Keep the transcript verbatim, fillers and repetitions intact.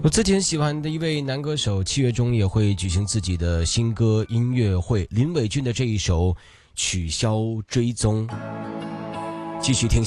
我之前喜欢的一位男歌手，七月中也会举行自己的新歌音乐会，林伟俊的这一首《取消追踪》，继续听。